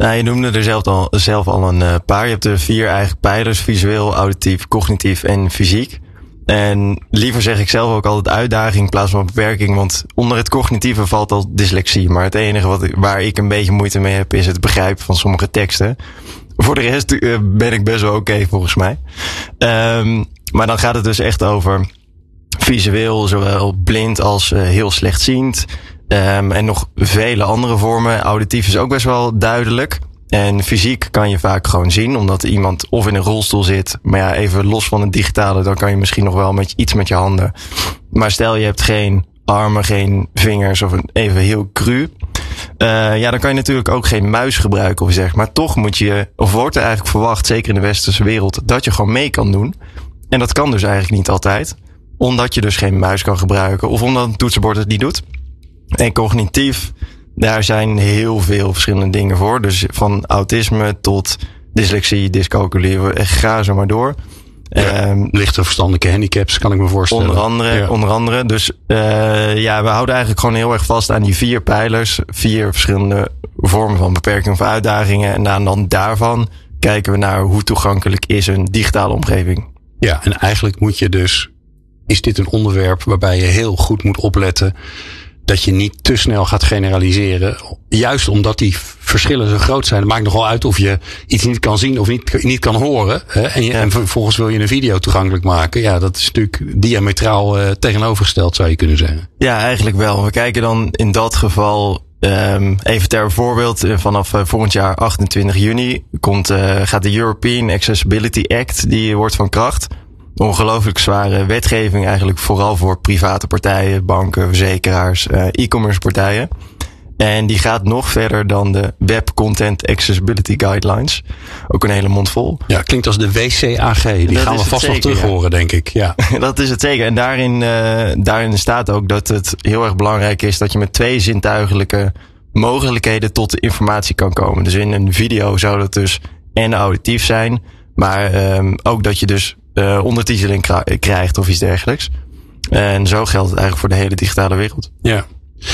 Nou, je noemde er zelf al een paar. Je hebt er 4 eigen pijlers: visueel, auditief, cognitief en fysiek. En liever zeg ik zelf ook altijd uitdaging in plaats van beperking. Want onder het cognitieve valt al dyslexie. Maar het enige waar ik een beetje moeite mee heb is het begrijpen van sommige teksten. Voor de rest ben ik best wel oké volgens mij. Maar dan gaat het dus echt over visueel, zowel blind als heel slechtziend. En nog vele andere vormen. Auditief is ook best wel duidelijk. En fysiek kan je vaak gewoon zien, omdat iemand of in een rolstoel zit. Maar ja, even los van het digitale, dan kan je misschien nog wel iets met je handen. Maar stel je hebt geen armen, geen vingers of even heel cru. Dan kan je natuurlijk ook geen muis gebruiken of zeg. Maar toch wordt er eigenlijk verwacht, zeker in de westerse wereld, dat je gewoon mee kan doen. En dat kan dus eigenlijk niet altijd. Omdat je dus geen muis kan gebruiken of omdat een toetsenbord het niet doet. En cognitief, daar zijn heel veel verschillende dingen voor. Dus van autisme tot dyslexie, dyscalculie, ga zo maar door. Lichte verstandelijke handicaps, kan ik me voorstellen. Onder andere. Dus we houden eigenlijk gewoon heel erg vast aan die 4 pijlers. 4 verschillende vormen van beperking of uitdagingen. En dan daarvan kijken we naar hoe toegankelijk is een digitale omgeving. Ja, en eigenlijk is dit een onderwerp waarbij je heel goed moet opletten dat je niet te snel gaat generaliseren. Juist omdat die verschillen zo groot zijn. Het maakt nogal uit of je iets niet kan zien of niet kan horen. Hè? En vervolgens wil je een video toegankelijk maken. Ja, dat is natuurlijk diametraal tegenovergesteld, zou je kunnen zeggen. Ja, eigenlijk wel. We kijken dan in dat geval, even ter voorbeeld, vanaf volgend jaar 28 juni gaat de European Accessibility Act, die wordt van kracht. Ongelooflijk zware wetgeving eigenlijk vooral voor private partijen, banken, verzekeraars, e-commerce partijen. En die gaat nog verder dan de Web Content Accessibility Guidelines. Ook een hele mond vol. Ja, klinkt als de WCAG. Die gaan we vast nog terug horen, denk ik. Ja. Dat is het zeker. En daarin staat ook dat het heel erg belangrijk is dat je met 2 zintuigelijke mogelijkheden tot de informatie kan komen. Dus in een video zou dat dus en auditief zijn, maar ook dat je dus ondertiteling krijgt of iets dergelijks. En zo geldt het eigenlijk voor de hele digitale wereld. Ja.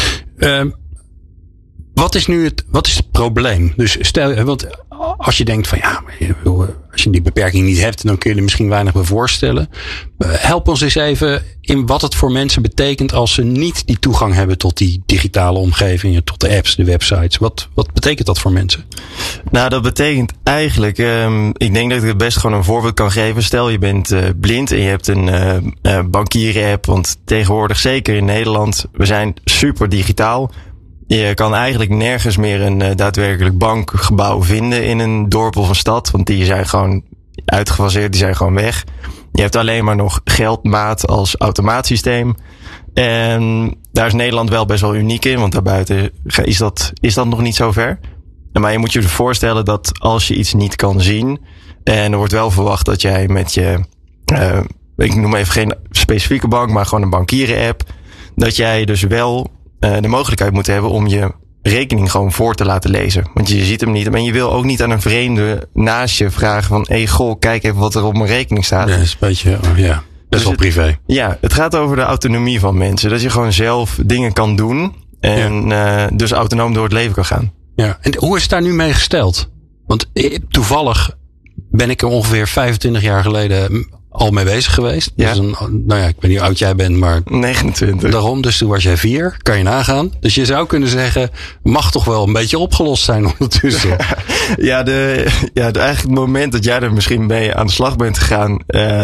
Wat is het probleem? Dus want als je denkt van als je die beperking niet hebt, dan kun je er misschien weinig bij voorstellen. Help ons eens even in wat het voor mensen betekent als ze niet die toegang hebben tot die digitale omgevingen, tot de apps, de websites. Wat betekent dat voor mensen? Nou, dat betekent eigenlijk, ik denk dat ik het best gewoon een voorbeeld kan geven. Stel je bent blind en je hebt een bankieren-app, want tegenwoordig, zeker in Nederland, we zijn super digitaal. Je kan eigenlijk nergens meer een daadwerkelijk bankgebouw vinden in een dorp of een stad. Want die zijn gewoon uitgefaseerd, die zijn gewoon weg. Je hebt alleen maar nog geldmaat als automaatsysteem. En daar is Nederland wel best wel uniek in, want daarbuiten is dat nog niet zo ver. Maar je moet je voorstellen dat als je iets niet kan zien, en er wordt wel verwacht dat jij met je, ik noem even geen specifieke bank, maar gewoon een bankieren-app, dat jij dus wel de mogelijkheid moet hebben om je rekening gewoon voor te laten lezen. Want je ziet hem niet. En je wil ook niet aan een vreemde naast je vragen van, goh, kijk even wat er op mijn rekening staat. Ja, dat is een beetje, best wel privé. Ja, het gaat over de autonomie van mensen. Dat je gewoon zelf dingen kan doen en dus autonoom door het leven kan gaan. Ja, en hoe is het daar nu mee gesteld? Want toevallig ben ik er ongeveer 25 jaar geleden al mee bezig geweest. Ja. Dus ik weet niet hoe oud jij bent, maar 29. Daarom, dus toen was jij 4, kan je nagaan. Dus je zou kunnen zeggen, mag toch wel een beetje opgelost zijn ondertussen. Eigenlijk het moment dat jij er misschien mee aan de slag bent gegaan,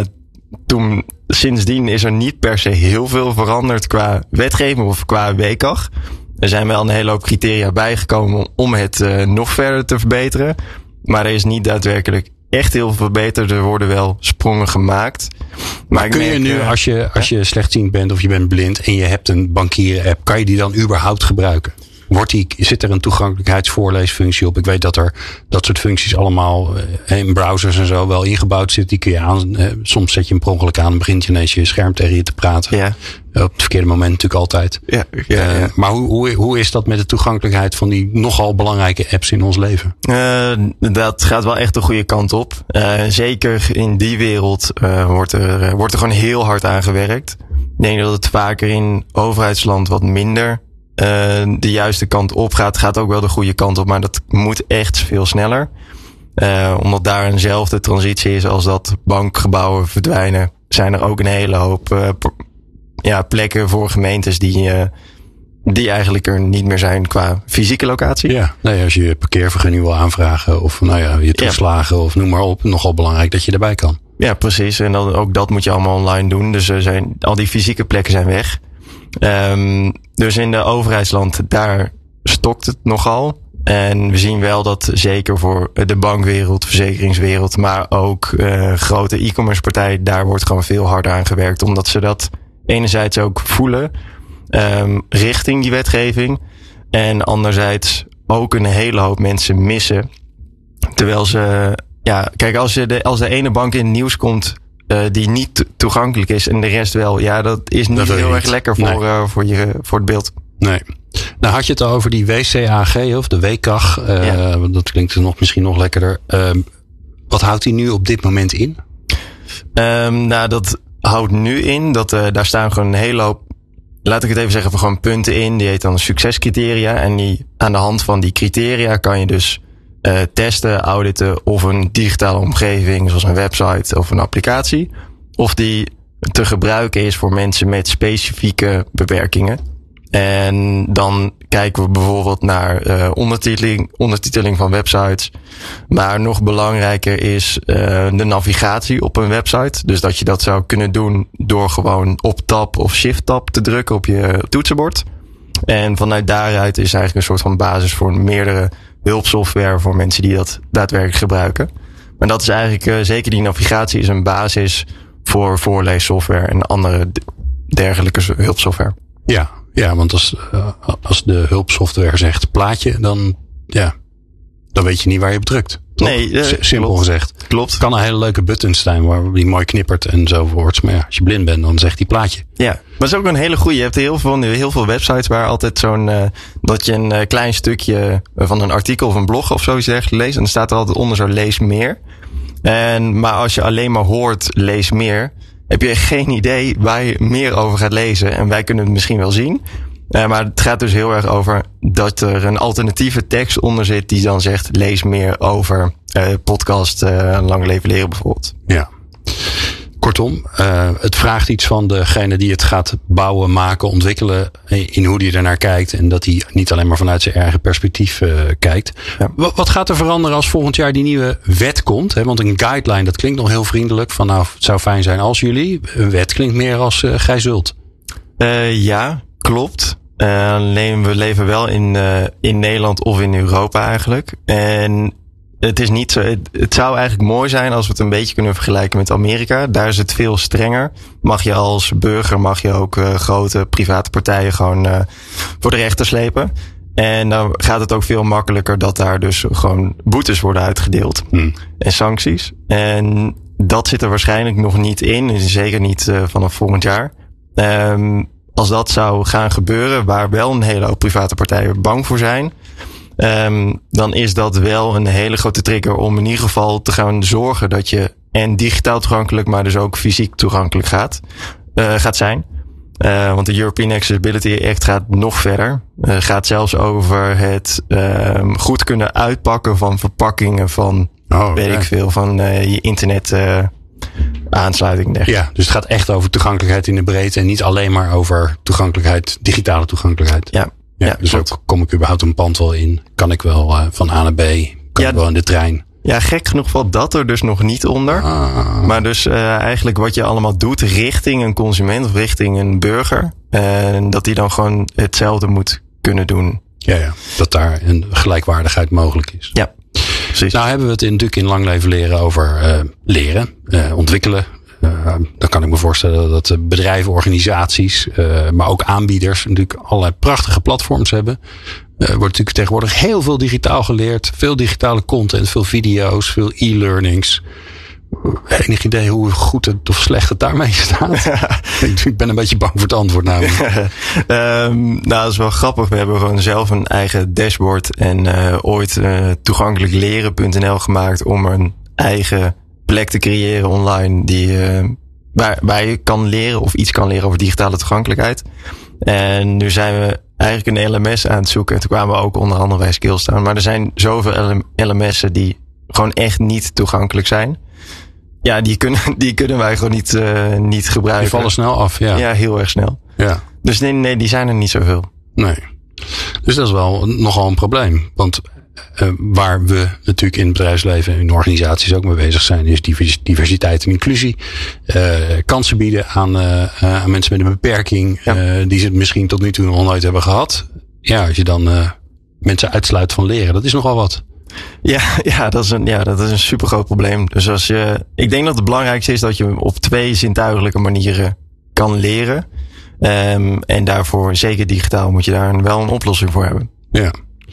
sindsdien is er niet per se heel veel veranderd qua wetgeving of qua WCAG. Er zijn wel een hele hoop criteria bijgekomen om het nog verder te verbeteren. Maar er is niet daadwerkelijk echt heel veel verbeterd. Er worden wel sprongen gemaakt. Maar kun je nu, als je slechtziend bent of je bent blind en je hebt een bankieren-app, kan je die dan überhaupt gebruiken? Zit er een toegankelijkheidsvoorleesfunctie op? Ik weet dat er dat soort functies allemaal in browsers en zo wel ingebouwd zitten. Die kun je aan. Soms zet je hem per ongeluk aan en begint je ineens je scherm tegen je te praten. Ja. Op het verkeerde moment natuurlijk altijd. Ja. Maar hoe is dat met de toegankelijkheid van die nogal belangrijke apps in ons leven? Dat gaat wel echt de goede kant op. Zeker in die wereld wordt er gewoon heel hard aan gewerkt. Ik denk dat het vaker in overheidsland wat minder de juiste kant op gaat. Gaat ook wel de goede kant op, maar dat moet echt veel sneller. Omdat daar eenzelfde transitie is als dat bankgebouwen verdwijnen, zijn er ook een hele hoop plekken voor gemeentes die eigenlijk er niet meer zijn qua fysieke locatie. Ja, nee, als je parkeervergunning wil aanvragen of je toeslagen of noem maar op, nogal belangrijk dat je erbij kan. Ja, precies. En dan, ook dat moet je allemaal online doen. Dus al die fysieke plekken zijn weg. Dus in de overheidsland, daar stokt het nogal. En we zien wel dat zeker voor de bankwereld, verzekeringswereld, maar ook grote e-commerce partijen, daar wordt gewoon veel harder aan gewerkt. Omdat ze dat enerzijds ook voelen richting die wetgeving. En anderzijds ook een hele hoop mensen missen. Terwijl ze, kijk, als de ene bank in het nieuws komt die niet toegankelijk is en de rest wel, dat is niet heel erg lekker voor het beeld. Nee. Nou had je het al over die WCAG of de WCAG. Dat klinkt misschien nog lekkerder. Wat houdt die nu op dit moment in? Dat houdt nu in dat daar staan gewoon een hele hoop, laat ik het even zeggen, van gewoon punten in. Die heet dan succescriteria. En aan de hand van die criteria kan je dus testen, auditen of een digitale omgeving, zoals een website of een applicatie, of die te gebruiken is voor mensen met specifieke beperkingen. En dan kijken we bijvoorbeeld naar ondertiteling van websites. Maar nog belangrijker is de navigatie op een website. Dus dat je dat zou kunnen doen door gewoon op tab of shift tab te drukken op je toetsenbord. En vanuit daaruit is eigenlijk een soort van basis voor meerdere hulpsoftware voor mensen die dat daadwerkelijk gebruiken. Maar dat is eigenlijk, zeker die navigatie is een basis voor voorleessoftware en andere dergelijke hulpsoftware. Ja, want als de hulpsoftware zegt plaatje, dan weet je niet waar je op drukt. Toch? Nee, simpel gezegd. Klopt. Het kan een hele leuke button zijn waar die mooi knippert enzovoorts. Maar als je blind bent, dan zegt die plaatje. Ja, maar het is ook een hele goeie. Je hebt heel veel websites waar altijd dat je een klein stukje van een artikel of een blog of zoiets dergelijks leest. En dan staat er altijd onder zo lees meer. Maar als je alleen maar hoort lees meer, heb je geen idee waar je meer over gaat lezen. En wij kunnen het misschien wel zien. Maar het gaat dus heel erg over dat er een alternatieve tekst onder zit die dan zegt lees meer over podcast Lang Leven Leren bijvoorbeeld. Ja. Kortom, het vraagt iets van degene die het gaat bouwen, maken, ontwikkelen, in hoe die ernaar kijkt. En dat hij niet alleen maar vanuit zijn eigen perspectief kijkt. Ja. Wat gaat er veranderen als volgend jaar die nieuwe wet komt? Want een guideline, dat klinkt nog heel vriendelijk. Van het zou fijn zijn als jullie. Een wet klinkt meer als gij zult. Ja, klopt. Alleen we leven wel in Nederland of in Europa eigenlijk. En het is niet zo. Het zou eigenlijk mooi zijn als we het een beetje kunnen vergelijken met Amerika. Daar is het veel strenger. Mag je als burger ook grote private partijen gewoon voor de rechter slepen. En dan gaat het ook veel makkelijker dat daar dus gewoon boetes worden uitgedeeld. En sancties. En dat zit er waarschijnlijk nog niet in. Zeker niet vanaf volgend jaar. Als dat zou gaan gebeuren, waar wel een hele hoop private partijen bang voor zijn, dan is dat wel een hele grote trigger om in ieder geval te gaan zorgen dat je en digitaal toegankelijk, maar dus ook fysiek toegankelijk gaat zijn. Want de European Accessibility Act gaat nog verder. Gaat zelfs over het goed kunnen uitpakken van verpakkingen van, van je internet aansluiting. Ja, dus het gaat echt over toegankelijkheid in de breedte en niet alleen maar over toegankelijkheid, digitale toegankelijkheid. Ja, dus ook kom ik überhaupt een pand wel in? Kan ik wel van A naar B? Kan ik wel in de trein? Ja, gek genoeg valt dat er dus nog niet onder. Maar dus eigenlijk wat je allemaal doet richting een consument of richting een burger. Dat die dan gewoon hetzelfde moet kunnen doen. Ja, dat daar een gelijkwaardigheid mogelijk is. Ja, precies. Nou hebben we het natuurlijk in Lang Leven Leren over leren, ontwikkelen. Dan kan ik me voorstellen dat bedrijven, organisaties, maar ook aanbieders natuurlijk allerlei prachtige platforms hebben. Wordt natuurlijk tegenwoordig heel veel digitaal geleerd. Veel digitale content, veel video's, veel e-learnings. Enig idee hoe goed het of slecht het daarmee staat? Ik ben een beetje bang voor het antwoord namelijk. Dat is wel grappig. We hebben gewoon zelf een eigen dashboard en ooit toegankelijkleren.nl gemaakt om een eigen plek te creëren online waar je kan leren of iets kan leren over digitale toegankelijkheid. En nu zijn we eigenlijk een LMS aan het zoeken. En toen kwamen we ook onder andere bij Skillstown. Maar er zijn zoveel LMS'en die gewoon echt niet toegankelijk zijn. Ja, die kunnen wij gewoon niet gebruiken. Die vallen snel af, ja. Ja, heel erg snel. Ja. Dus nee, die zijn er niet zoveel. Nee. Dus dat is wel nogal een probleem. Want waar we natuurlijk in het bedrijfsleven en in organisaties ook mee bezig zijn, is diversiteit en inclusie. Kansen bieden aan mensen met een beperking, die ze misschien tot nu toe nog nooit hebben gehad. Ja, als je dan mensen uitsluit van leren, dat is nogal wat. Ja, dat is een supergroot probleem. Dus ik denk dat het belangrijkste is dat je op 2 zintuigelijke manieren kan leren. En daarvoor, zeker digitaal, moet je daar wel een oplossing voor hebben. Ja.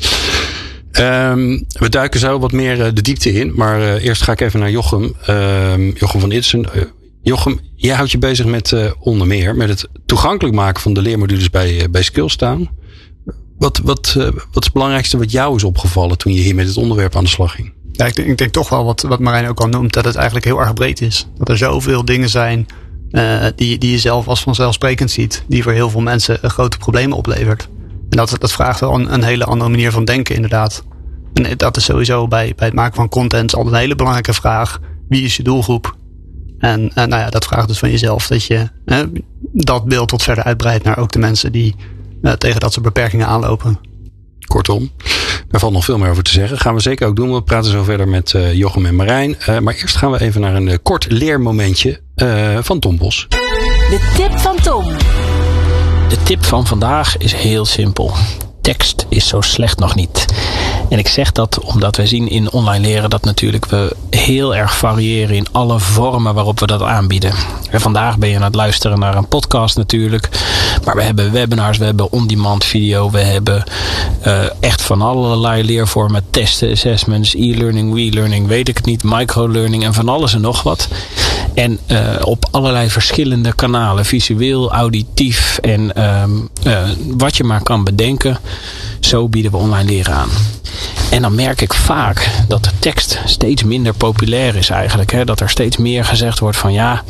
We duiken zo wat meer de diepte in. Maar eerst ga ik even naar Jochem. Jochem van Itsen. Jochem, jij houdt je bezig met onder meer met het toegankelijk maken van de leermodules bij Skillstown. Wat is het belangrijkste wat jou is opgevallen toen je hier met het onderwerp aan de slag ging? Ja, ik denk toch wel wat Marijn ook al noemt, dat het eigenlijk heel erg breed is. Dat er zoveel dingen zijn die je zelf als vanzelfsprekend ziet, die voor heel veel mensen grote problemen oplevert. En dat vraagt wel een hele andere manier van denken, inderdaad. En dat is sowieso bij het maken van content altijd een hele belangrijke vraag. Wie is je doelgroep? En dat vraagt dus van jezelf dat je dat beeld tot verder uitbreidt naar ook de mensen die tegen dat soort beperkingen aanlopen. Kortom, daar valt nog veel meer over te zeggen. Gaan we zeker ook doen. We praten zo verder met Jochem en Marijn. Maar eerst gaan we even naar een kort leermomentje van Tom Bos. De tip van Tom. De tip van vandaag is heel simpel. Tekst is zo slecht nog niet. En ik zeg dat omdat wij zien in online leren dat natuurlijk we heel erg variëren in alle vormen waarop we dat aanbieden. En vandaag ben je aan het luisteren naar een podcast natuurlijk. Maar we hebben webinars, we hebben on-demand video. We hebben echt van allerlei leervormen. Testen, assessments, e-learning, we-learning, weet ik het niet. Microlearning en van alles en nog wat. En op allerlei verschillende kanalen. Visueel, auditief en wat je maar kan bedenken. Zo bieden we online leren aan. En dan merk ik vaak dat de tekst steeds minder populair is eigenlijk. Hè? Dat er steeds meer gezegd wordt van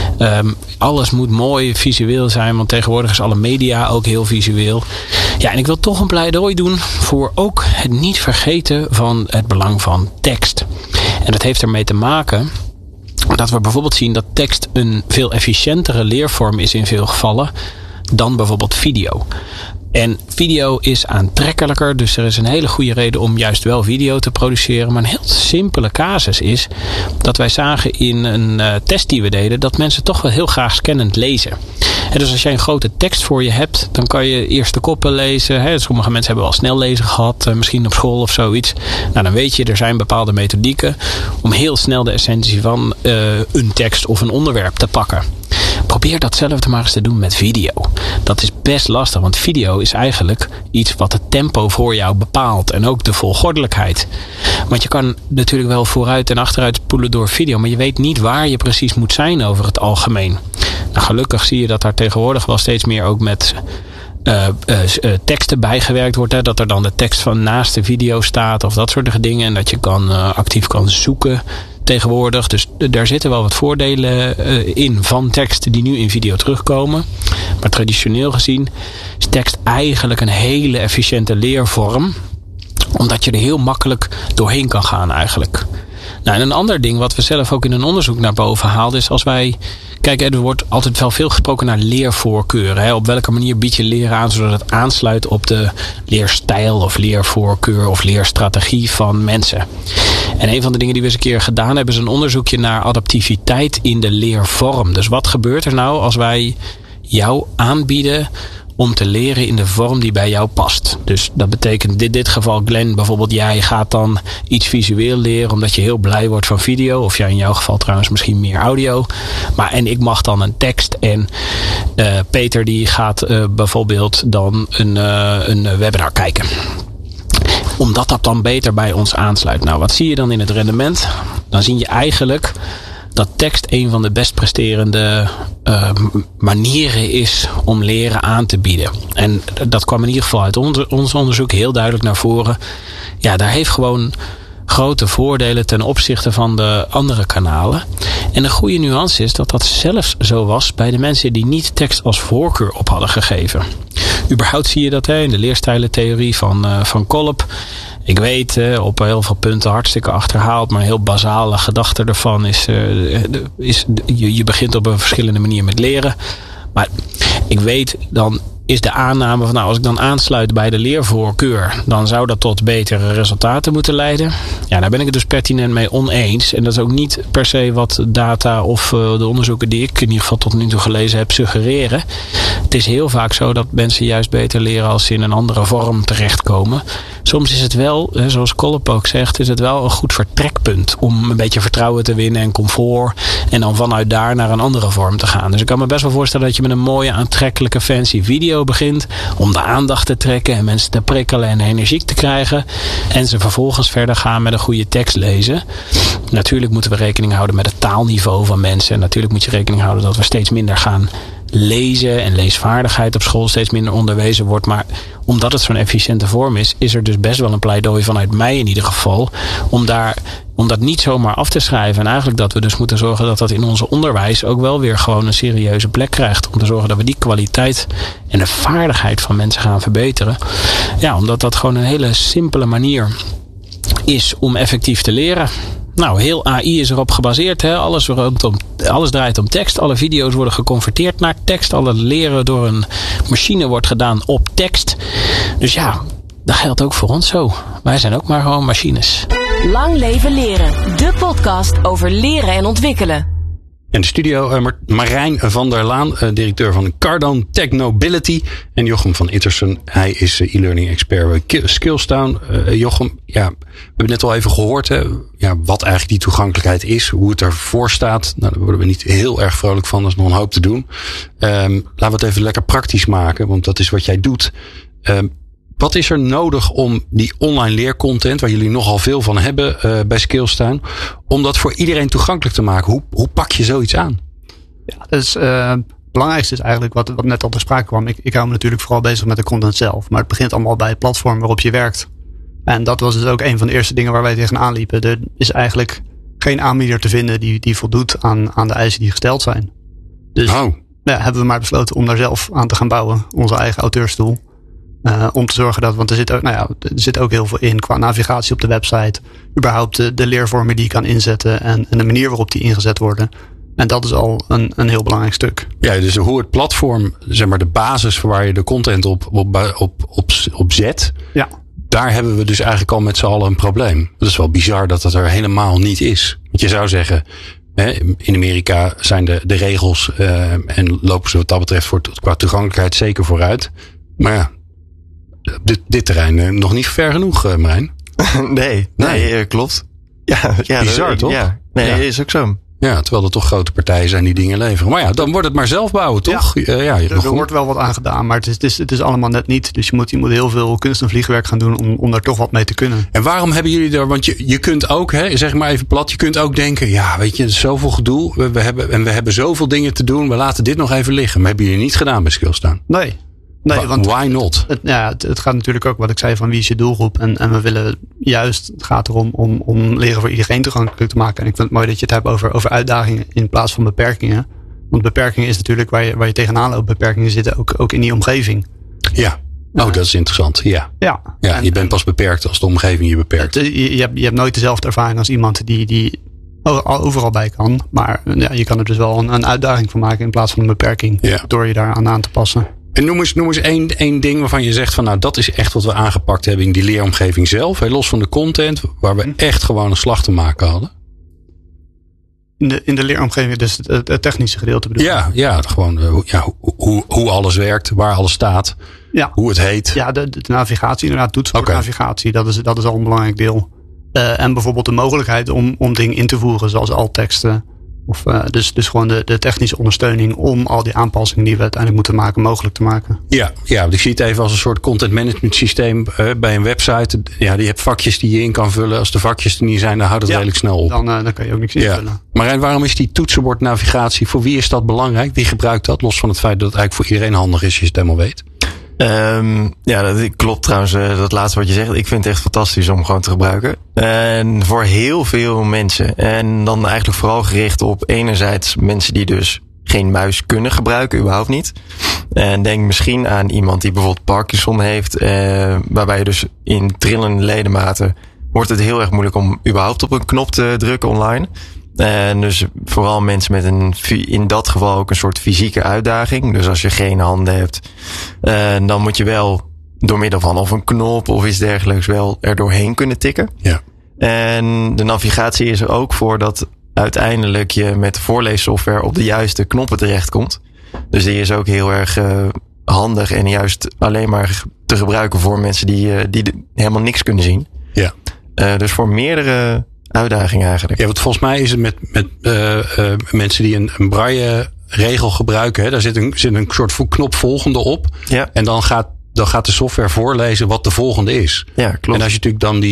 alles moet mooi visueel zijn. Want tegenwoordig is alle media ook heel visueel. Ja, en ik wil toch een pleidooi doen voor ook het niet vergeten van het belang van tekst. En dat heeft ermee te maken dat we bijvoorbeeld zien dat tekst een veel efficiëntere leervorm is in veel gevallen dan bijvoorbeeld video. En video is aantrekkelijker, dus er is een hele goede reden om juist wel video te produceren. Maar een heel simpele casus is dat wij zagen in een test die we deden dat mensen toch wel heel graag scannend lezen. En dus als jij een grote tekst voor je hebt, dan kan je eerst de koppen lezen. Hè. Sommige mensen hebben wel snel lezen gehad, misschien op school of zoiets. Nou, dan weet je, er zijn bepaalde methodieken om heel snel de essentie van een tekst of een onderwerp te pakken. Probeer datzelfde maar eens te doen met video. Dat is best lastig, want video is eigenlijk iets wat het tempo voor jou bepaalt. En ook de volgordelijkheid. Want je kan natuurlijk wel vooruit en achteruit spoelen door video, maar je weet niet waar je precies moet zijn over het algemeen. Nou, gelukkig zie je dat daar tegenwoordig wel steeds meer ook met teksten bijgewerkt wordt. Hè? Dat er dan de tekst van naast de video staat of dat soort dingen. En dat je actief kan zoeken tegenwoordig. Dus daar zitten wel wat voordelen in van teksten die nu in video terugkomen. Maar traditioneel gezien is tekst eigenlijk een hele efficiënte leervorm. Omdat je er heel makkelijk doorheen kan gaan eigenlijk. Nou, en een ander ding wat we zelf ook in een onderzoek naar boven haalden is als wij... Kijk, er wordt altijd wel veel gesproken naar leervoorkeuren. Hè? Op welke manier bied je leren aan zodat het aansluit op de leerstijl of leervoorkeur of leerstrategie van mensen. En een van de dingen die we eens een keer gedaan hebben is een onderzoekje naar adaptiviteit in de leervorm. Dus wat gebeurt er nou als wij jou aanbieden om te leren in de vorm die bij jou past. Dus dat betekent in dit geval, Glenn, bijvoorbeeld jij gaat dan iets visueel leren omdat je heel blij wordt van video. Of jij in jouw geval trouwens misschien meer audio. En ik mag dan een tekst. En Peter die gaat bijvoorbeeld dan een webinar kijken. Omdat dat dan beter bij ons aansluit. Nou, wat zie je dan in het rendement? Dan zie je eigenlijk dat tekst een van de best presterende manieren is om leren aan te bieden. En dat kwam in ieder geval uit ons onderzoek heel duidelijk naar voren. Ja, daar heeft gewoon grote voordelen ten opzichte van de andere kanalen. En de goede nuance is dat dat zelfs zo was bij de mensen die niet tekst als voorkeur op hadden gegeven. Überhaupt zie je dat in de leerstijlentheorie van Kolb. Ik weet op heel veel punten hartstikke achterhaald, maar een heel basale gedachte ervan is je begint op een verschillende manier met leren. Maar ik weet dan is de aanname van als ik dan aansluit bij de leervoorkeur, dan zou dat tot betere resultaten moeten leiden. Ja, daar ben ik het dus pertinent mee oneens. En dat is ook niet per se wat data of de onderzoeken die ik in ieder geval tot nu toe gelezen heb suggereren. Het is heel vaak zo dat mensen juist beter leren als ze in een andere vorm terechtkomen. Soms is het wel, zoals Kolb ook zegt, is het wel een goed vertrekpunt om een beetje vertrouwen te winnen en comfort. En dan vanuit daar naar een andere vorm te gaan. Dus ik kan me best wel voorstellen dat je met een mooie, aantrekkelijke, fancy video begint om de aandacht te trekken en mensen te prikkelen en energiek te krijgen. En ze vervolgens verder gaan met een goede tekst lezen. Natuurlijk moeten we rekening houden met het taalniveau van mensen. En natuurlijk moet je rekening houden dat we steeds minder gaan lezen en leesvaardigheid op school steeds minder onderwezen wordt. Maar omdat het zo'n efficiënte vorm is er dus best wel een pleidooi vanuit mij in ieder geval om dat niet zomaar af te schrijven. En eigenlijk dat we dus moeten zorgen dat dat in onze onderwijs ook wel weer gewoon een serieuze plek krijgt. Om te zorgen dat we die kwaliteit en de vaardigheid van mensen gaan verbeteren. Ja, omdat dat gewoon een hele simpele manier is om effectief te leren. Nou, heel AI is erop gebaseerd. Alles draait om tekst. Alle video's worden geconverteerd naar tekst. Alle leren door een machine wordt gedaan op tekst. Dus ja, dat geldt ook voor ons zo. Wij zijn ook maar gewoon machines. Lang leven leren. De podcast over leren en ontwikkelen. In de studio Marijn van der Laan, directeur van Cardone Technobility. En Jochem van Ittersen, hij is e-learning expert bij Skillstown. Jochem, ja, we hebben net al even gehoord wat eigenlijk die toegankelijkheid is. Hoe het ervoor staat. Nou, daar worden we niet heel erg vrolijk van. Er is nog een hoop te doen. Laten we het even lekker praktisch maken, want dat is wat jij doet. Wat is er nodig om die online leercontent, waar jullie nogal veel van hebben bij Skillstown, om dat voor iedereen toegankelijk te maken? Hoe pak je zoiets aan? Ja, dus het belangrijkste is eigenlijk wat net al ter sprake kwam. Ik hou me natuurlijk vooral bezig met de content zelf. Maar het begint allemaal bij het platform waarop je werkt. En dat was dus ook een van de eerste dingen waar wij tegenaan liepen. Er is eigenlijk geen aanbieder te vinden die voldoet aan de eisen die gesteld zijn. Dus hebben we maar besloten om daar zelf aan te gaan bouwen. Onze eigen auteurstoel. Om te zorgen dat, want er zit ook heel veel in qua navigatie op de website. Überhaupt de leervormen die je kan inzetten en de manier waarop die ingezet worden. En dat is al een heel belangrijk stuk. Ja, dus hoe het platform, zeg maar de basis waar je de content op zet. Ja. Daar hebben we dus eigenlijk al met z'n allen een probleem. Dat is wel bizar dat er helemaal niet is. Want je zou zeggen, in Amerika zijn de regels en lopen ze wat dat betreft qua toegankelijkheid zeker vooruit. Maar ja, dit terrein nog niet ver genoeg, Marijn. Nee, klopt. Ja, bizar toch? Ja, is ook zo. Ja, terwijl er toch grote partijen zijn die dingen leveren. Maar ja, dan wordt het maar zelf bouwen, toch? Er wordt wel wat aan gedaan, maar het is allemaal net niet. Dus je moet heel veel kunst- en vliegwerk gaan doen om daar toch wat mee te kunnen. En waarom hebben jullie er, want je kunt ook, zeg maar even plat, je kunt ook denken, ja, weet je, zoveel gedoe. We hebben zoveel dingen te doen, we laten dit nog even liggen. Maar hebben jullie niet gedaan bij Skillstown? Nee, want why not? Het gaat natuurlijk ook, wat ik zei, van wie is je doelgroep. En we willen juist, het gaat erom om leren voor iedereen toegankelijk te maken. En ik vind het mooi dat je het hebt over uitdagingen in plaats van beperkingen. Want beperkingen is natuurlijk waar je tegenaan loopt. Beperkingen zitten ook in die omgeving. Ja. Dat is interessant. Ja, je bent pas beperkt als de omgeving je beperkt. Je hebt nooit dezelfde ervaring als iemand die overal bij kan. Maar je kan er dus wel een uitdaging van maken in plaats van een beperking. Door je daar aan te passen. En noem eens één ding waarvan je zegt van nou, dat is echt wat we aangepakt hebben in die leeromgeving zelf. Los van de content, waar we echt gewoon een slag te maken hadden. In de leeromgeving, dus het technische gedeelte bedoel je? Ja, gewoon hoe alles werkt, waar alles staat, hoe het heet. Ja, de navigatie, inderdaad, toetsenbordnavigatie, dat is al een belangrijk deel. En bijvoorbeeld de mogelijkheid om dingen in te voeren, zoals altteksten. Of dus gewoon de technische ondersteuning om al die aanpassingen die we uiteindelijk moeten maken, mogelijk te maken. Ja, want ik zie het even als een soort content management systeem bij een website. Ja, die hebt vakjes die je in kan vullen. Als de vakjes er niet zijn, dan houdt het redelijk snel op. Dan kan je ook niks invullen. Marijn, waarom is die toetsenbordnavigatie, voor wie is dat belangrijk? Wie gebruikt dat? Los van het feit dat het eigenlijk voor iedereen handig is als je het helemaal weet. Dat klopt trouwens, dat laatste wat je zegt. Ik vind het echt fantastisch om gewoon te gebruiken. En voor heel veel mensen. En dan eigenlijk vooral gericht op enerzijds mensen die dus geen muis kunnen gebruiken, überhaupt niet. En denk misschien aan iemand die bijvoorbeeld Parkinson heeft, waarbij je dus in trillende ledematen wordt het heel erg moeilijk om überhaupt op een knop te drukken online. En dus vooral mensen met in dat geval ook een soort fysieke uitdaging. Dus als je geen handen hebt, dan moet je wel door middel van of een knop of iets dergelijks wel er doorheen kunnen tikken. Ja. En de navigatie is er ook voor dat uiteindelijk je met de voorleessoftware op de juiste knoppen terechtkomt. Dus die is ook heel erg handig en juist alleen maar te gebruiken voor mensen die helemaal niks kunnen zien. Ja. Dus voor meerdere uitdagingen eigenlijk. Ja, want volgens mij is het met mensen die een braille regel gebruiken. Hè, daar zit een soort knop volgende op. Ja. En dan gaat de software voorlezen wat de volgende is. Ja, klopt. En als je natuurlijk dan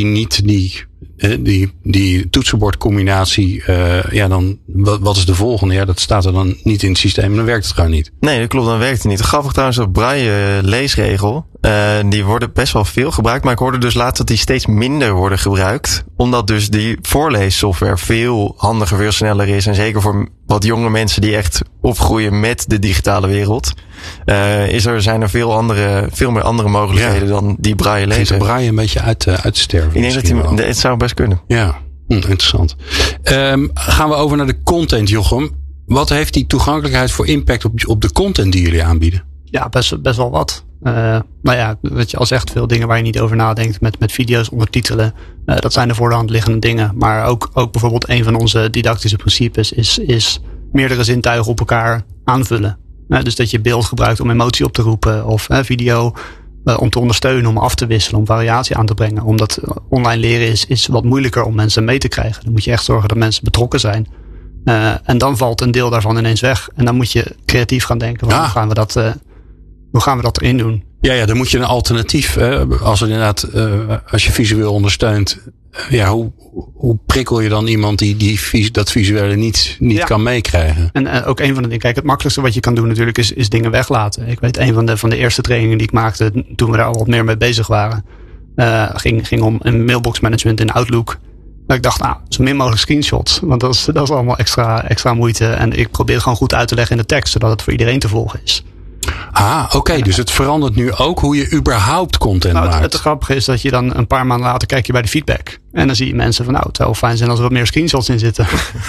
die toetsenbordcombinatie, dan wat is de volgende? Ja, dat staat er dan niet in het systeem en dan werkt het gewoon niet. Nee, dat klopt, dan werkt het niet. Grappig trouwens, dat braille leesregel, die worden best wel veel gebruikt, maar ik hoorde dus laatst dat die steeds minder worden gebruikt, omdat dus die voorleessoftware veel handiger, veel sneller is en zeker voor wat jonge mensen die echt opgroeien met de digitale wereld, zijn er veel meer andere mogelijkheden dan die braille lezen. Begint de braille een beetje uit te sterven? Ik denk dat het zou best kunnen. Ja, interessant. Gaan we over naar de content, Jochem. Wat heeft die toegankelijkheid voor impact op de content die jullie aanbieden? Ja, best wel wat. Wat je al zegt, veel dingen waar je niet over nadenkt met video's, ondertitelen. Dat zijn de voor de hand liggende dingen. Maar ook bijvoorbeeld een van onze didactische principes is meerdere zintuigen op elkaar aanvullen. Dus dat je beeld gebruikt om emotie op te roepen of video om te ondersteunen, om af te wisselen, om variatie aan te brengen. Omdat online leren is wat moeilijker om mensen mee te krijgen. Dan moet je echt zorgen dat mensen betrokken zijn. En dan valt een deel daarvan ineens weg. En dan moet je creatief gaan denken. Hoe gaan we dat erin doen? Ja, dan moet je een alternatief. Als je visueel ondersteunt. Hoe prikkel je dan iemand die dat visuele niet kan meekrijgen? En ook een van de dingen. Kijk, het makkelijkste wat je kan doen natuurlijk is dingen weglaten. Ik weet, een van de eerste trainingen die ik maakte toen we daar al wat meer mee bezig waren. Ging om een mailbox management in Outlook. Maar ik dacht, zo min mogelijk screenshots. Want dat is allemaal extra moeite. En ik probeer het gewoon goed uit te leggen in de tekst. Zodat het voor iedereen te volgen is. Oké. Dus het verandert nu ook hoe je überhaupt content maakt. Het grappige is dat je dan een paar maanden later kijk je bij de feedback. En dan zie je mensen van het zou wel fijn zijn als er wat meer screenshots in zitten.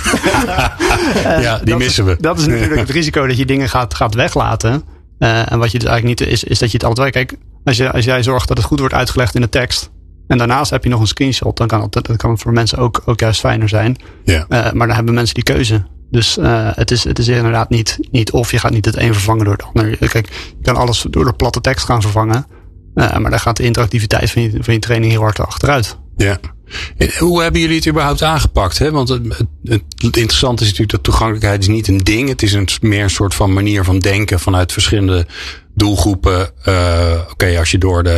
Ja, die missen we. Dat is natuurlijk het risico dat je dingen gaat weglaten. En wat je dus eigenlijk niet is dat je het altijd... Kijk, als jij zorgt dat het goed wordt uitgelegd in de tekst. En daarnaast heb je nog een screenshot. Dan kan het voor mensen ook juist fijner zijn. Ja. Maar dan hebben mensen die keuze. Dus het is inderdaad niet of je gaat niet het een vervangen door het ander. Kijk, je kan alles door de platte tekst gaan vervangen. Maar daar gaat de interactiviteit van je training heel hard achteruit. Ja. Hoe hebben jullie het überhaupt aangepakt? Hè? Want het interessante is natuurlijk dat toegankelijkheid is niet een ding. Het is meer een soort van manier van denken vanuit verschillende doelgroepen. Als je door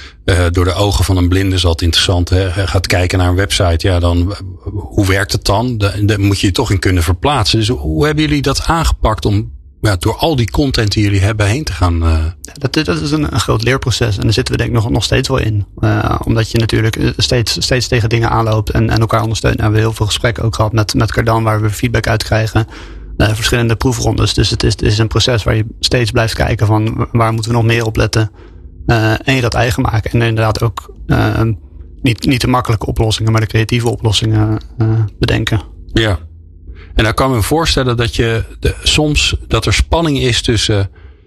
de ogen van een blinde, is altijd interessant, gaat kijken naar een website. Dan hoe werkt het dan? Daar moet je toch in kunnen verplaatsen. Dus hoe hebben jullie dat aangepakt om door al die content die jullie hebben heen te gaan? Dat is een groot leerproces. En daar zitten we denk ik nog steeds wel in. Omdat je natuurlijk steeds tegen dingen aanloopt en elkaar ondersteunt. En we hebben heel veel gesprekken ook gehad met Cardan, waar we feedback uit krijgen. Verschillende proefrondes. Dus het is een proces waar je steeds blijft kijken van waar moeten we nog meer op letten. En je dat eigen maken. En inderdaad ook niet de makkelijke oplossingen, maar de creatieve oplossingen bedenken. Ja. En dan kan ik me voorstellen dat soms dat er spanning is tussen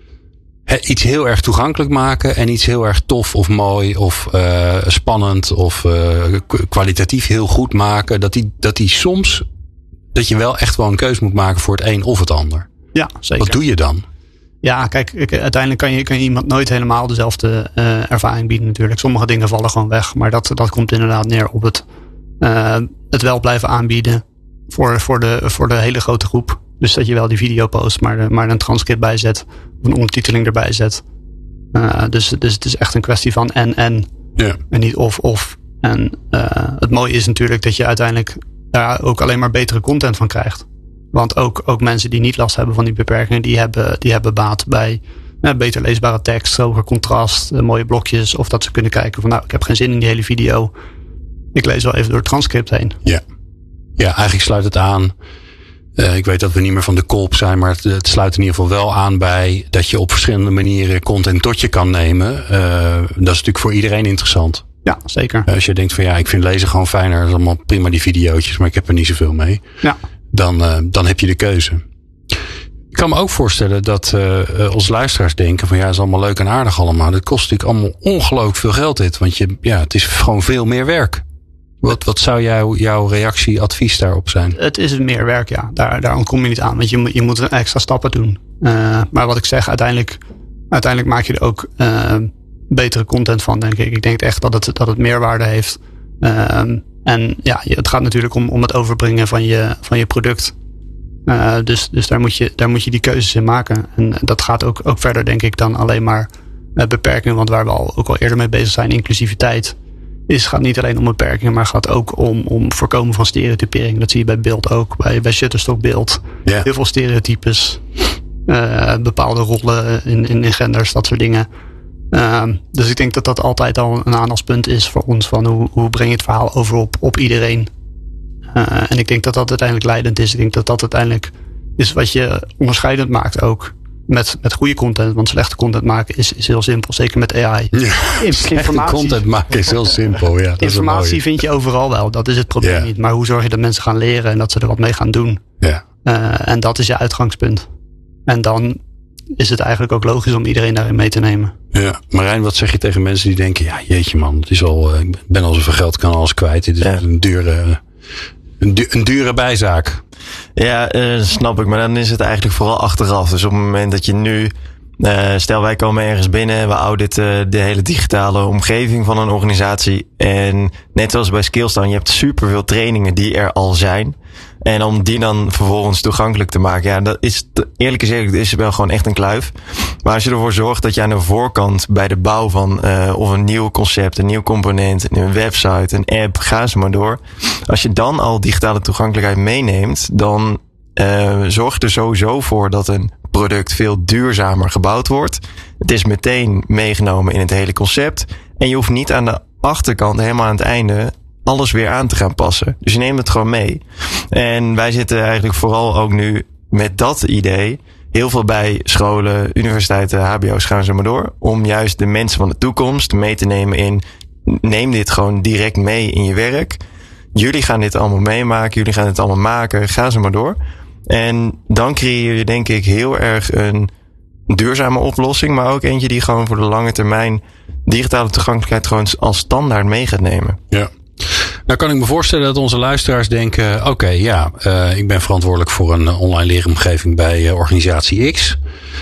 iets heel erg toegankelijk maken en iets heel erg tof of mooi of spannend of kwalitatief heel goed maken. Dat die soms, dat je wel echt wel een keuze moet maken voor het een of het ander. Ja, zeker. Wat doe je dan? Ja, kijk, uiteindelijk kan je iemand nooit helemaal dezelfde ervaring bieden natuurlijk. Sommige dingen vallen gewoon weg. Maar dat komt inderdaad neer op het wel blijven aanbieden voor de hele grote groep. Dus dat je wel die video post, maar een transcript bijzet. Of een ondertiteling erbij zet. Dus het is echt een kwestie van en. Ja. En niet of. En het mooie is natuurlijk dat je uiteindelijk daar ook alleen maar betere content van krijgt. Want ook mensen die niet last hebben van die beperkingen, die hebben baat bij beter leesbare tekst, hoger contrast, mooie blokjes. Of dat ze kunnen kijken van ik heb geen zin in die hele video. Ik lees wel even door het transcript heen. Ja, eigenlijk sluit het aan. Ik weet dat we niet meer van de kolp zijn, maar het sluit in ieder geval wel aan bij dat je op verschillende manieren content tot je kan nemen. Dat is natuurlijk voor iedereen interessant. Ja, zeker. Als je denkt van ik vind lezen gewoon fijner. Dat is allemaal prima die videootjes, maar ik heb er niet zoveel mee. Ja. Dan heb je de keuze. Ik kan me ook voorstellen dat onze luisteraars denken van het is allemaal leuk en aardig allemaal. Het kost natuurlijk allemaal ongelooflijk veel geld dit. Want het is gewoon veel meer werk. Wat zou jouw reactie, advies daarop zijn? Het is meer werk, ja. Daar ontkom je niet aan. Want je moet extra stappen doen. Maar wat ik zeg, uiteindelijk maak je er ook betere content van, denk ik. Ik denk echt dat het meerwaarde heeft. En het gaat natuurlijk om het overbrengen van je product. Dus daar moet je die keuzes in maken. En dat gaat ook verder, denk ik, dan alleen maar beperkingen. Want waar we ook al eerder mee bezig zijn, inclusiviteit. Gaat niet alleen om beperkingen, maar gaat ook om voorkomen van stereotypering. Dat zie je bij beeld ook, bij Shutterstock beeld. Yeah. Heel veel stereotypes. Bepaalde rollen in genders, dat soort dingen. Dus ik denk dat altijd al een aandachtspunt is voor ons. Van hoe breng je het verhaal over op iedereen. En ik denk dat uiteindelijk leidend is. Ik denk dat uiteindelijk is wat je onderscheidend maakt ook. Met goede content. Want slechte content maken is heel simpel. Zeker met AI. Ja, slechte content maken is heel simpel. Ja, informatie vind je overal wel. Dat is het probleem niet. Maar hoe zorg je dat mensen gaan leren. En dat ze er wat mee gaan doen. Ja. En dat is je uitgangspunt. En dan is het eigenlijk ook logisch om iedereen daarin mee te nemen. Ja, Marijn, wat zeg je tegen mensen die denken. Ja, jeetje man. Het is ik ben al zoveel geld, kan alles kwijt. Dit is een dure bijzaak. Ja, snap ik. Maar dan is het eigenlijk vooral achteraf. Dus op het moment dat je nu... stel, wij komen ergens binnen. We auditen de hele digitale omgeving van een organisatie. En net zoals bij Skillstown, je hebt superveel trainingen die er al zijn. En om die dan vervolgens toegankelijk te maken. Dat is, eerlijk gezegd, is wel gewoon echt een kluif. Maar als je ervoor zorgt dat je aan de voorkant bij de bouw van of een nieuw concept, een nieuw component, een website, een app, ga ze maar door. Als je dan al digitale toegankelijkheid meeneemt, dan zorgt er sowieso voor dat een product veel duurzamer gebouwd wordt. Het is meteen meegenomen in het hele concept. En je hoeft niet aan de achterkant, helemaal aan het einde, alles weer aan te gaan passen. Dus je neemt het gewoon mee. En wij zitten eigenlijk vooral ook nu met dat idee heel veel bij scholen, universiteiten, hbo's, gaan ze maar door. Om juist de mensen van de toekomst mee te nemen in, neem dit gewoon direct mee in je werk. Jullie gaan dit allemaal meemaken, jullie gaan dit allemaal maken, ga ze maar door. En dan creëer je denk ik heel erg een duurzame oplossing, maar ook eentje die gewoon voor de lange termijn digitale toegankelijkheid gewoon als standaard mee gaat nemen. Ja. Nou kan ik me voorstellen dat onze luisteraars denken, oké, ik ben verantwoordelijk voor een online leeromgeving bij organisatie X.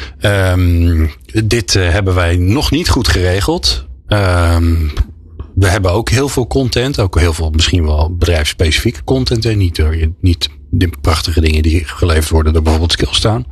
Dit hebben wij nog niet goed geregeld. We hebben ook heel veel content, ook heel veel misschien wel bedrijfsspecifieke content en niet de prachtige dingen die geleverd worden door bijvoorbeeld Skillstown.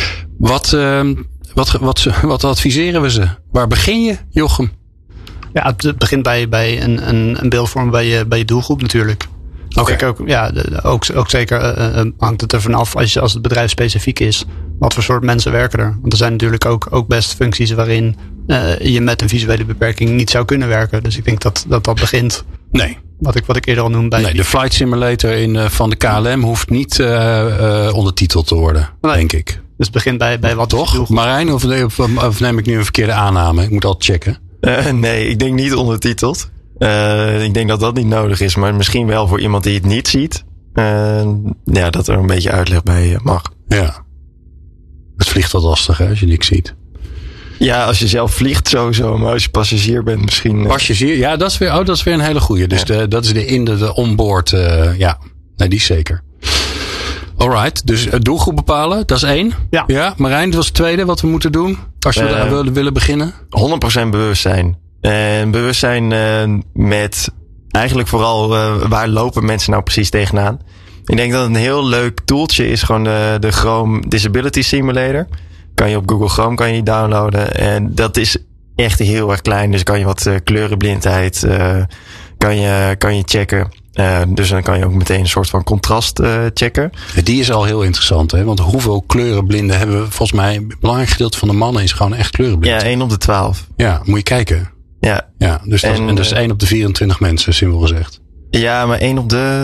Wat adviseren we ze? Waar begin je, Jochem? Ja, het begint bij een beeldvorm bij je doelgroep natuurlijk. Okay. Kijk, ook zeker hangt het ervan af als het bedrijf specifiek is. Wat voor soort mensen werken er? Want er zijn natuurlijk ook best functies waarin je met een visuele beperking niet zou kunnen werken. Dus ik denk dat begint. Nee. Wat ik eerder al noemde. Nee, de flight simulator van de KLM hoeft niet ondertiteld te worden, denk ik. Dus het begint bij wat toch? Marijn, of neem ik nu een verkeerde aanname? Ik moet altijd checken. Nee, ik denk niet ondertiteld. Ik denk dat niet nodig is, maar misschien wel voor iemand die het niet ziet. Dat er een beetje uitleg bij mag. Ja. Het vliegt wat lastig hè, als je niks ziet. Ja, als je zelf vliegt sowieso, maar als je passagier bent misschien. Passagier, ja, dat is weer een hele goeie. Dus dat is de onboard. Nee, die is zeker. Alright, dus doelgroep bepalen, dat is 1. Ja, Marijn, dat was het tweede wat we moeten doen. Als we daar willen beginnen. 100% bewustzijn. En bewustzijn met eigenlijk vooral waar lopen mensen nou precies tegenaan. Ik denk dat het een heel leuk tooltje is, gewoon de Chrome Disability Simulator. Kan je op Google Chrome downloaden. En dat is echt heel erg klein. Dus kan je wat kleurenblindheid kan je checken. Dus dan kan je ook meteen een soort van contrast checken. Die is al heel interessant, hè? Want hoeveel kleurenblinden hebben we? Volgens mij, een belangrijk gedeelte van de mannen is gewoon echt kleurenblind. Ja, 1 op de 12. Ja, moet je kijken. Ja. Dus dat is 1 op de 24 mensen, simpel gezegd. Ja, maar 1 op de,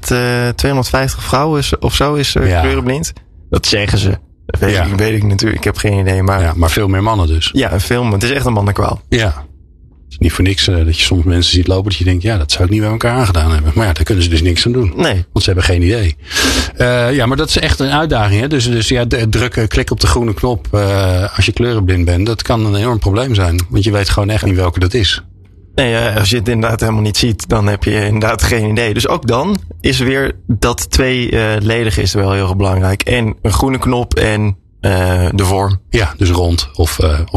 250 vrouwen of zo is kleurenblind. Dat zeggen ze. Dat weet ik natuurlijk. Ik heb geen idee. Maar veel meer mannen dus. Ja, veel. Het is echt een mannenkwaal. Ja. Het is niet voor niks dat je soms mensen ziet lopen dat je denkt, dat zou ik niet bij elkaar aangedaan hebben. Maar daar kunnen ze dus niks aan doen. Nee. Want ze hebben geen idee. Maar dat is echt een uitdaging. Hè? Dus klik op de groene knop als je kleurenblind bent. Dat kan een enorm probleem zijn. Want je weet gewoon echt niet welke dat is. Nee, als je het inderdaad helemaal niet ziet, dan heb je inderdaad geen idee. Dus ook dan is weer dat tweeledige is wel heel erg belangrijk. En een groene knop en de vorm. Ja, dus rond. Of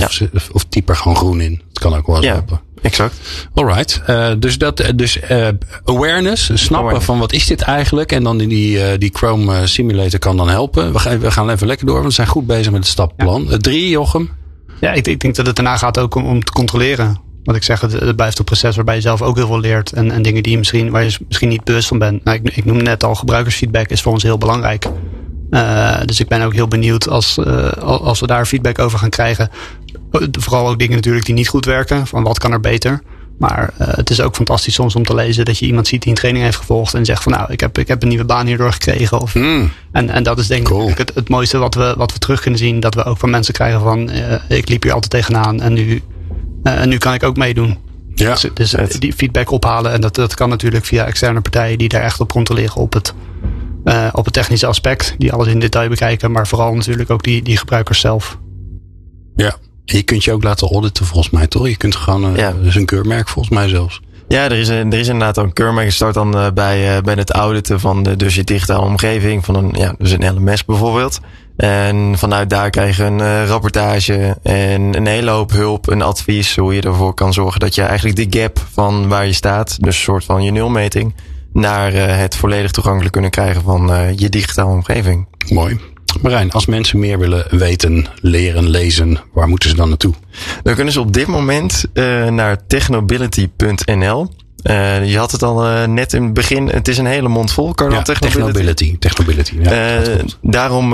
typ er gewoon groen in. Dat kan ook wel eens helpen. Exact. Alright. Dus awareness, snappen van wat is dit eigenlijk. En dan die Chrome Simulator kan dan helpen. We gaan even lekker door, want we zijn goed bezig met het stappenplan. 3, Jochem? Ja, ik denk dat het daarna gaat ook om te controleren. Wat ik zeg, het blijft een proces waarbij je zelf ook heel veel leert. En dingen waar je misschien niet bewust van bent. Nou, ik noemde net al, gebruikersfeedback is voor ons heel belangrijk. Dus ik ben ook heel benieuwd als we daar feedback over gaan krijgen. Vooral ook dingen natuurlijk die niet goed werken. Van wat kan er beter. Maar het is ook fantastisch soms om te lezen dat je iemand ziet die een training heeft gevolgd. En zegt van nou, ik heb een nieuwe baan hierdoor gekregen. En dat is denk ik het mooiste wat we terug kunnen zien. Dat we ook van mensen krijgen van ik liep hier altijd tegenaan. En nu kan ik ook meedoen. Ja, dus die feedback ophalen. En dat kan natuurlijk via externe partijen die daar echt op controleren op het technische aspect. Die alles in detail bekijken. Maar vooral natuurlijk ook die gebruikers zelf. Ja, en je kunt je ook laten auditen volgens mij, toch? Je kunt gewoon dus een keurmerk volgens mij zelfs. Ja, er is inderdaad een keurmerk. Je start dan bij het auditen van dus je digitale omgeving. Van dus een LMS bijvoorbeeld. En vanuit daar krijg je een rapportage en een hele hoop hulp, een advies. Hoe je ervoor kan zorgen dat je eigenlijk de gap van waar je staat. Dus een soort van je nulmeting. Naar het volledig toegankelijk kunnen krijgen van je digitale omgeving. Mooi. Marijn, als mensen meer willen weten, leren, lezen, waar moeten ze dan naartoe? Dan kunnen ze op dit moment naar technobility.nl. Je had het al net in het begin. Het is een hele mond vol. Technobility. Ja, daarom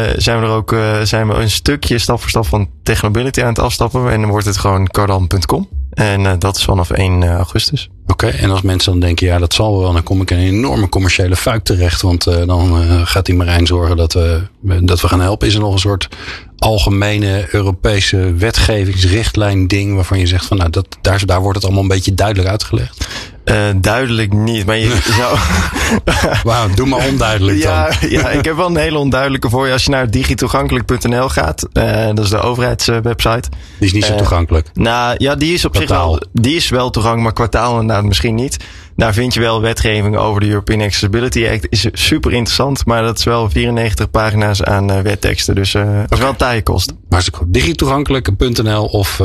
zijn we een stukje stap voor stap van Technobility aan het afstappen. En dan wordt het gewoon cardan.com. En dat is vanaf 1 augustus. Oké, en als mensen dan denken, dat zal wel, dan kom ik in een enorme commerciële fuik terecht. Want dan gaat die Marijn zorgen dat we gaan helpen. Is er nog een soort algemene Europese wetgevingsrichtlijn ding waarvan je zegt van daar wordt het allemaal een beetje duidelijk uitgelegd? Duidelijk niet, maar je zou... Wauw, doe maar onduidelijk dan. Ja, ik heb wel een hele onduidelijke voor je. Als je naar digitoegankelijk.nl gaat, dat is de overheidswebsite. Die is niet zo toegankelijk. Nou ja, die is op zich wel toegankelijk, maar kwartaal inderdaad misschien niet. Daar vind je wel wetgeving over de European Accessibility Act. Is super interessant, maar dat is wel 94 pagina's aan wetteksten. Dus dat is wel taaienkost. Hartstikke goed. Digitoegankelijk.nl of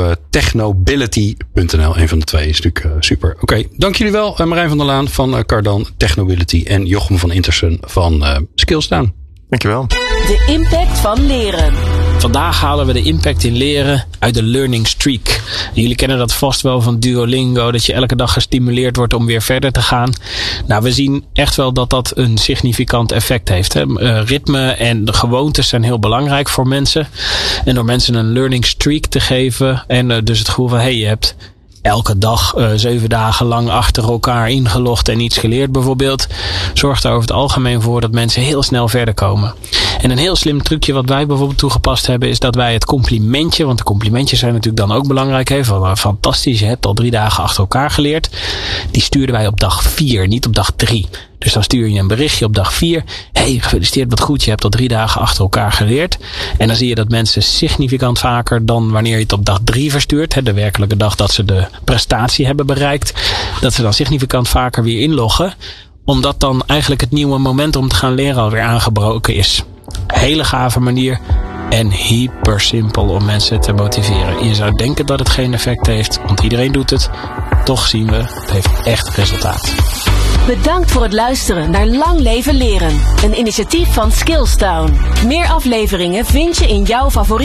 technobility.nl. Een van de twee is natuurlijk super. Oké, dank jullie wel. Marijn van der Laan van Cardan Technobility en Jochem van Intersen van Skillsdown. Dankjewel. De impact van leren. Vandaag halen we de impact in leren uit de learning streak. Jullie kennen dat vast wel van Duolingo, dat je elke dag gestimuleerd wordt om weer verder te gaan. Nou, we zien echt wel dat dat een significant effect heeft. Hè. Ritme en de gewoontes zijn heel belangrijk voor mensen. En door mensen een learning streak te geven en dus het gevoel van je hebt elke dag 7 dagen lang achter elkaar ingelogd en iets geleerd bijvoorbeeld, zorgt er over het algemeen voor dat mensen heel snel verder komen. En een heel slim trucje wat wij bijvoorbeeld toegepast hebben is dat wij het complimentje, want de complimentjes zijn natuurlijk dan ook belangrijk, van fantastisch, je hebt al 3 dagen achter elkaar geleerd, die stuurden wij op dag 4, niet op dag 3. Dus dan stuur je een berichtje op dag 4. Hey, gefeliciteerd, wat goed, je hebt al 3 dagen achter elkaar geleerd. En dan zie je dat mensen significant vaker dan wanneer je het op dag 3 verstuurt, de werkelijke dag dat ze de prestatie hebben bereikt, dat ze dan significant vaker weer inloggen. Omdat dan eigenlijk het nieuwe moment om te gaan leren alweer aangebroken is. Hele gave manier en hyper simpel om mensen te motiveren. Je zou denken dat het geen effect heeft, want iedereen doet het. Toch zien we, het heeft echt resultaat. Bedankt voor het luisteren naar Lang Leven Leren. Een initiatief van Skillsdown. Meer afleveringen vind je in jouw favoriete